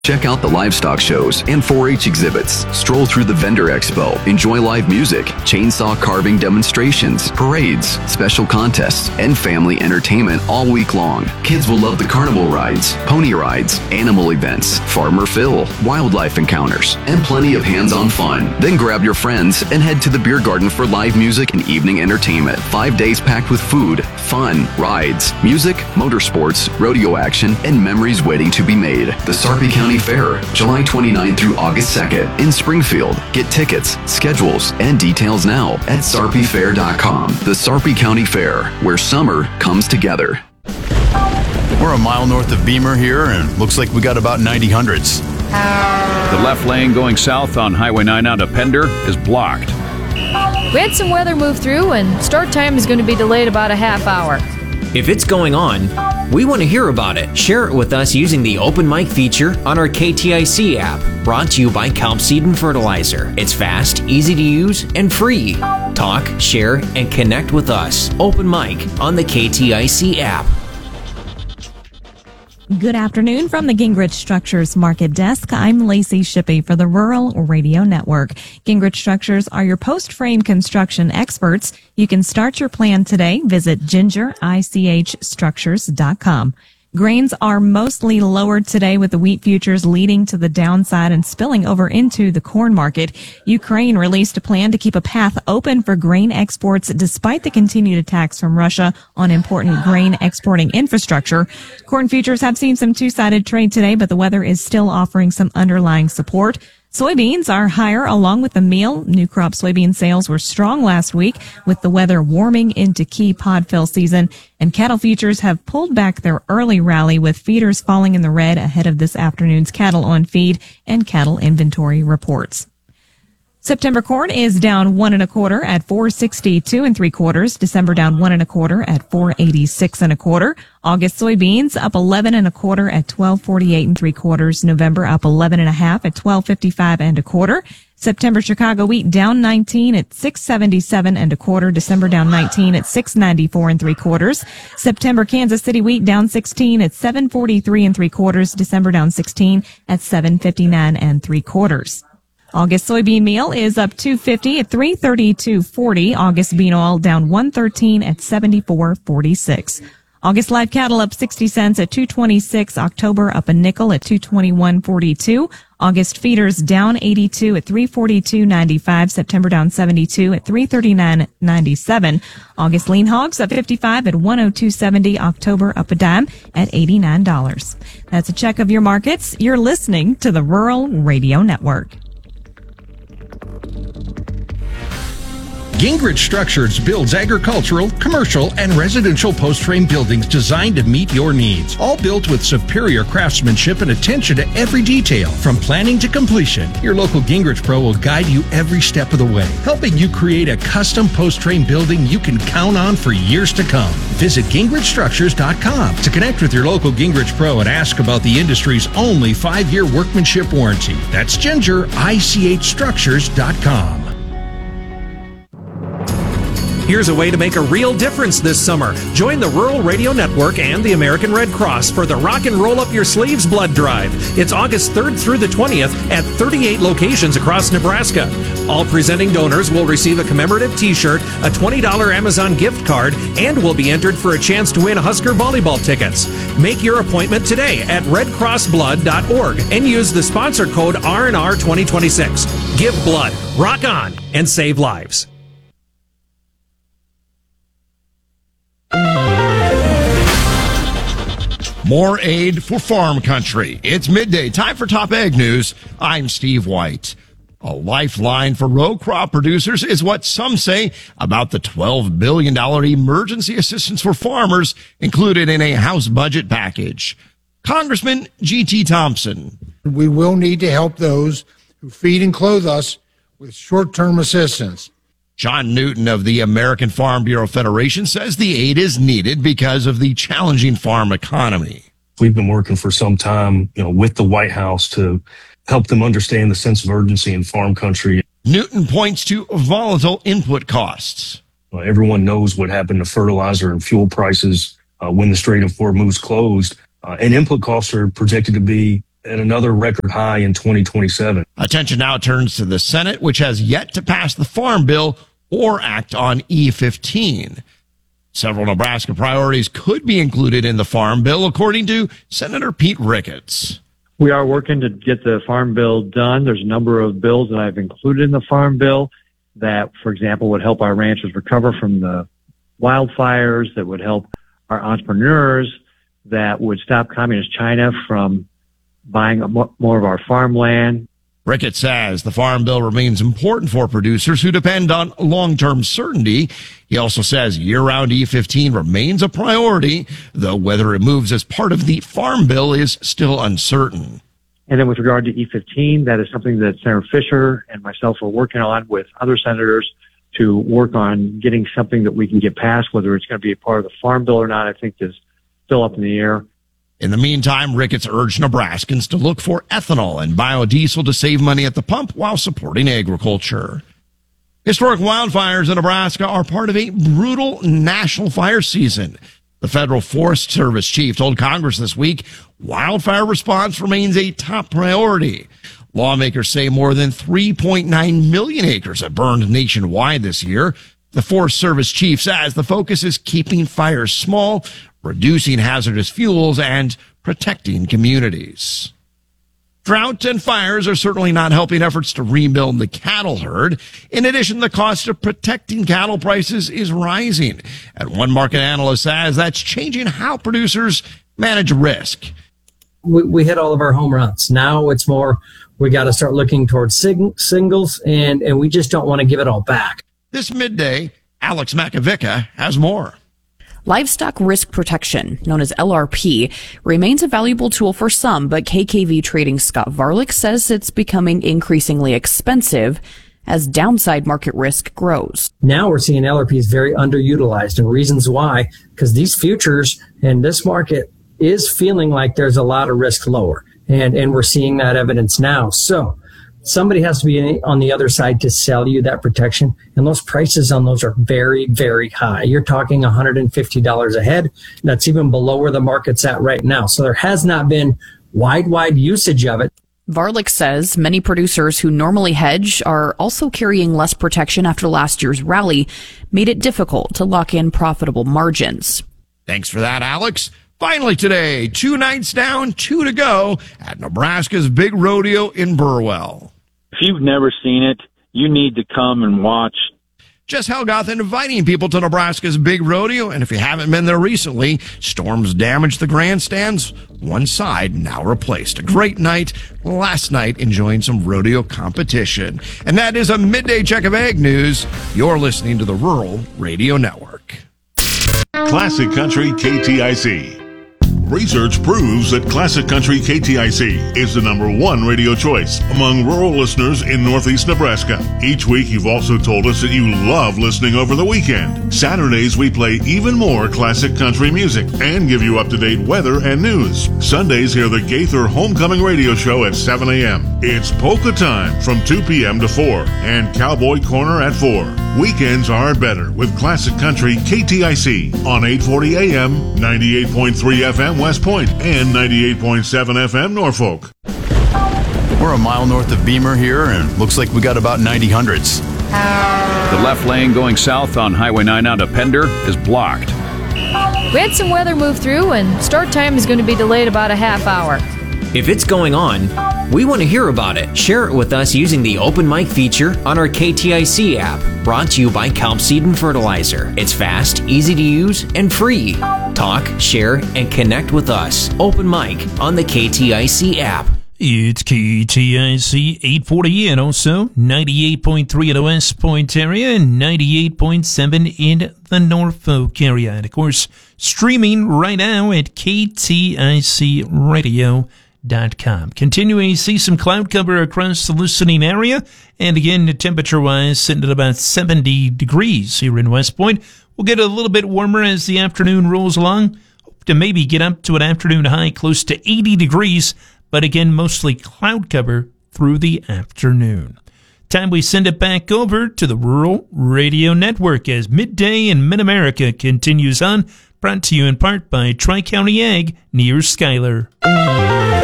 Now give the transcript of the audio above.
Check out the livestock shows and 4-H exhibits. Stroll through the vendor expo. Enjoy live music, chainsaw carving demonstrations, parades, special contests, and family entertainment all week long. Kids will love the carnival rides, pony rides, animal events, Farmer Phil, wildlife encounters, and plenty of hands-on fun. Then grab your friends and head to the beer garden for live music and evening entertainment. 5 days packed with food, fun, rides, music, motorsports, rodeo action, and memories waiting to be made. The Sarpy County Fair, July 29th through August 2nd in Springfield. Get tickets, schedules, and details now at sarpyfair.com. The Sarpy County Fair, where summer comes together. We're a mile north of Beamer here, and looks like we got about 90 hundreds. The left lane going south on Highway 9 out of Pender is blocked. We had some weather move through, and start time is going to be delayed about a half hour. If it's going on, we want to hear about it. Share it with us using the Open Mic feature on our KTIC app, brought to you by Kelp Seed and Fertilizer. It's fast, easy to use, and free. Talk, share, and connect with us. Open Mic on the KTIC app. Good afternoon from the Gingrich Structures Market Desk. I'm Lacey Shippey for the Rural Radio Network. Gingrich Structures are your post-frame construction experts. You can start your plan today. Visit gingerichstructures.com. Grains are mostly lowered today, with the wheat futures leading to the downside and spilling over into the corn market. Ukraine released a plan to keep a path open for grain exports despite the continued attacks from Russia on important grain exporting infrastructure. Corn futures have seen some two-sided trade today, but the weather is still offering some underlying support. Soybeans are higher along with the meal. New crop soybean sales were strong last week with the weather warming into key pod fill season, and cattle futures have pulled back their early rally with feeders falling in the red ahead of this afternoon's cattle on feed and cattle inventory reports. September corn is down 1 1/4 at 4.62 3/4. December down 1 1/4 at 4.86 1/4. August soybeans up 11 1/4 at 12.48 3/4. November up 11 1/2 at 12.55 1/4. September Chicago wheat down 19 at 6.77 1/4. December down 19 at 6.94 3/4. September Kansas City wheat down 16 at 7.43 3/4. December down 16 at 7.59 3/4. August soybean meal is up $2.50 at $3.32.40. August bean oil down $1.13 at $74.46. August live cattle up 60 cents at $2.26. October up a nickel at $2.21.42. August feeders down 82 at $3.42.95. September down 72 at $3.39.97. August lean hogs up 55 at $102.70. October up a dime at $89. That's a check of your markets. You're listening to the Rural Radio Network. Gingrich Structures builds agricultural, commercial, and residential post-frame buildings designed to meet your needs. All built with superior craftsmanship and attention to every detail, from planning to completion. Your local Gingrich Pro will guide you every step of the way, helping you create a custom post-frame building you can count on for years to come. Visit gingrichstructures.com to connect with your local Gingrich Pro and ask about the industry's only 5-year workmanship warranty. That's gingerichstructures.com. Here's a way to make a real difference this summer. Join the Rural Radio Network and the American Red Cross for the Rock and Roll Up Your Sleeves Blood Drive. It's August 3rd through the 20th at 38 locations across Nebraska. All presenting donors will receive a commemorative t-shirt, a $20 Amazon gift card, and will be entered for a chance to win Husker volleyball tickets. Make your appointment today at redcrossblood.org and use the sponsor code RNR 2026. Give blood, rock on, and save lives. More aid for farm country. It's midday. Time for Top Ag News. I'm Steve White. A lifeline for row crop producers is what some say about the $12 billion emergency assistance for farmers included in a House budget package. Congressman G.T. Thompson. We will need to help those who feed and clothe us with short-term assistance. John Newton of the American Farm Bureau Federation says the aid is needed because of the challenging farm economy. We've been working for some time, with the White House to help them understand the sense of urgency in farm country. Newton points to volatile input costs. Everyone knows what happened to fertilizer and fuel prices when the Strait of Hormuz closed, and input costs are projected to be at another record high in 2027. Attention now turns to the Senate, which has yet to pass the Farm Bill or act on E15. Several Nebraska priorities could be included in the Farm Bill, according to Senator Pete Ricketts. We are working to get the Farm Bill done. There's a number of bills that I've included in the Farm Bill that, for example, would help our ranchers recover from the wildfires, that would help our entrepreneurs, that would stop Communist China from buying more of our farmland. Ricketts says the Farm Bill remains important for producers who depend on long-term certainty. He also says year-round E15 remains a priority, though whether it moves as part of the Farm Bill is still uncertain. And then with regard to E15, that is something that Senator Fisher and myself are working on with other senators to work on getting something that we can get passed. Whether it's going to be a part of the Farm Bill or not, I think is still up in the air. In the meantime, Ricketts urged Nebraskans to look for ethanol and biodiesel to save money at the pump while supporting agriculture. Historic wildfires in Nebraska are part of a brutal national fire season. The Federal Forest Service chief told Congress this week wildfire response remains a top priority. Lawmakers say more than 3.9 million acres have burned nationwide this year. The Forest Service chief says the focus is keeping fires small, reducing hazardous fuels, and protecting communities. Drought and fires are certainly not helping efforts to rebuild the cattle herd. In addition, the cost of protecting cattle prices is rising. And one market analyst says that's changing how producers manage risk. We hit all of our home runs. Now it's more, we got to start looking towards singles, and we just don't want to give it all back. This midday, Alex Makovica has more. Livestock risk protection, known as LRP, remains a valuable tool for some, but KKV Trading Scott Varlick says it's becoming increasingly expensive as downside market risk grows. Now we're seeing LRP is very underutilized, and reasons why, because these futures and this market is feeling like there's a lot of risk lower, and we're seeing that evidence now. So somebody has to be on the other side to sell you that protection. And those prices on those are very, very high. You're talking $150 a head. That's even below where the market's at right now. So there has not been wide usage of it. Varlick says many producers who normally hedge are also carrying less protection after last year's rally made it difficult to lock in profitable margins. Thanks for that, Alex. Finally today, 2 nights down, 2 to go at Nebraska's Big Rodeo in Burwell. If you've never seen it, you need to come and watch. Jess Helgoth inviting people to Nebraska's Big Rodeo, and if you haven't been there recently, storms damaged the grandstands. One side now replaced. A great night last night enjoying some rodeo competition. And that is a midday check of Ag News. You're listening to the Rural Radio Network. Classic Country KTIC. Research proves that Classic Country KTIC is the #1 radio choice among rural listeners in Northeast Nebraska. Each week, you've also told us that you love listening over the weekend. Saturdays, we play even more classic country music and give you up-to-date weather and news. Sundays, hear the Gaither Homecoming Radio Show at 7 a.m. It's polka time from 2 p.m. to 4 and Cowboy Corner at 4. Weekends are better with Classic Country KTIC on 840 AM, 98.3 FM West Point, and 98.7 FM Norfolk. We're a mile north of Beamer here, and looks like we got about 90 hundredths. The left lane going south on Highway 9 out of Pender is blocked. We had some weather move through, and start time is going to be delayed about a half hour. If it's going on, we want to hear about it. Share it with us using the Open Mic feature on our KTIC app, brought to you by Kelp Seed and Fertilizer. It's fast, easy to use, and free. Talk, share, and connect with us. Open Mic on the KTIC app. It's KTIC 840 and also 98.3 in the West Point area and 98.7 in the Norfolk area. And of course, streaming right now at KTICradio.com. Continuing to see some cloud cover across the listening area. And again, temperature-wise, sitting at about 70 degrees here in West Point. We'll get a little bit warmer as the afternoon rolls along. Hope to maybe get up to an afternoon high close to 80 degrees. But again, mostly cloud cover through the afternoon. Time we send it back over to the Rural Radio Network as Midday in Mid-America continues on. Brought to you in part by Tri-County Ag near Schuyler.